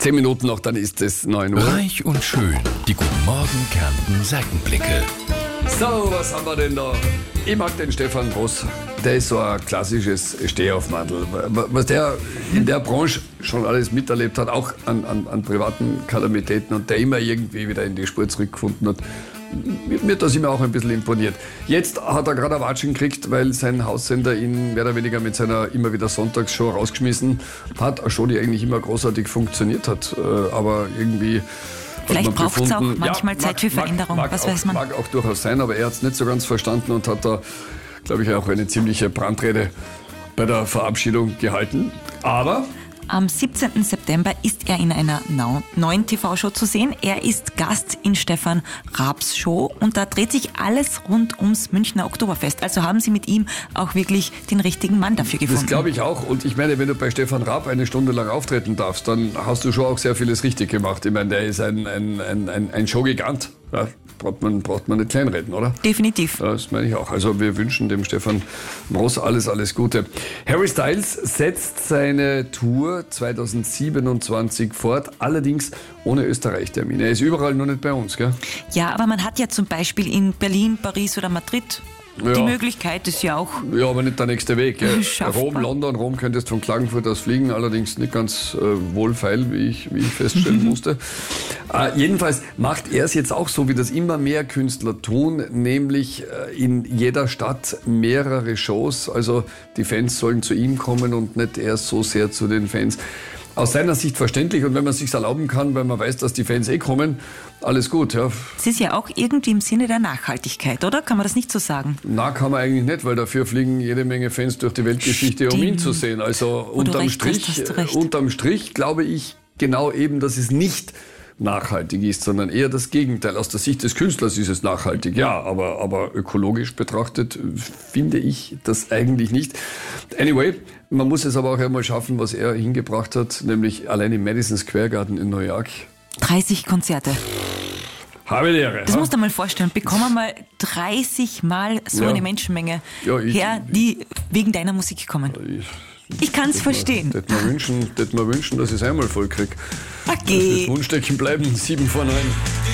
10 Minuten noch, dann ist es 9 Uhr. Reich und schön. Die Guten Morgen Kärnten Seitenblicke. So, was haben wir denn da? Ich mag den Stefan Bross. Der ist so ein klassisches Stehaufmadel. Was der in der Branche schon alles miterlebt hat, auch an privaten Kalamitäten, und der immer irgendwie wieder in die Spur zurückgefunden hat. Mir hat das immer auch ein bisschen imponiert. Jetzt hat er gerade eine Watschen gekriegt, weil sein Haussender ihn mehr oder weniger mit seiner immer wieder Sonntagsshow rausgeschmissen hat. Eine Show, die eigentlich immer großartig funktioniert hat, aber irgendwie... Vielleicht braucht es auch manchmal Zeit für Veränderung, was weiß man. Mag auch durchaus sein, aber er hat es nicht so ganz verstanden und hat da, glaube ich, auch eine ziemliche Brandrede bei der Verabschiedung gehalten. Aber... Am 17. September ist er in einer neuen TV-Show zu sehen. Er ist Gast in Stefan Raabs Show und da dreht sich alles rund ums Münchner Oktoberfest. Also haben Sie mit ihm auch wirklich den richtigen Mann dafür gefunden. Das glaube ich auch. Und ich meine, wenn du bei Stefan Raab eine Stunde lang auftreten darfst, dann hast du schon auch sehr vieles richtig gemacht. Ich meine, der ist ein Showgigant. Ja, braucht man nicht kleinreden, oder? Definitiv. Ja, das meine ich auch. Also wir wünschen dem Stefan Bross alles Gute. Harry Styles setzt seine Tour 2027 fort, allerdings ohne Österreich-Termin. Er ist überall, nur nicht bei uns, gell? Ja, aber man hat ja zum Beispiel in Berlin, Paris oder Madrid die Möglichkeit, ist ja auch... Ja, aber nicht der nächste Weg. Gell? Schaffbar. Rom könntest von Klagenfurt aus fliegen, allerdings nicht ganz wohlfeil, wie ich feststellen musste. Jedenfalls macht er es jetzt auch so, wie das immer mehr Künstler tun, nämlich in jeder Stadt mehrere Shows. Also die Fans sollen zu ihm kommen und nicht erst so sehr zu den Fans. Aus seiner Sicht verständlich, und wenn man es sich erlauben kann, weil man weiß, dass die Fans kommen, alles gut. Ja. Es ist ja auch irgendwie im Sinne der Nachhaltigkeit, oder? Kann man das nicht so sagen? Na, kann man eigentlich nicht, weil dafür fliegen jede Menge Fans durch die Weltgeschichte, um ihn zu sehen. Also unterm Strich glaube ich genau eben, dass es nicht nachhaltig ist, sondern eher das Gegenteil. Aus der Sicht des Künstlers ist es nachhaltig, ja, aber ökologisch betrachtet finde ich das eigentlich nicht. Anyway, man muss es aber auch einmal schaffen, was er hingebracht hat, nämlich allein im Madison Square Garden in New York. 30 Konzerte. Habe die Ehre. Das musst du dir mal vorstellen. Bekommen mal 30 Mal so eine Menschenmenge her, die wegen deiner Musik kommen. Ich kann es verstehen. Hätte mir wünschen, dass ich es einmal voll kriege. Okay. Das Wunschdenken bleiben, 7 vor 9.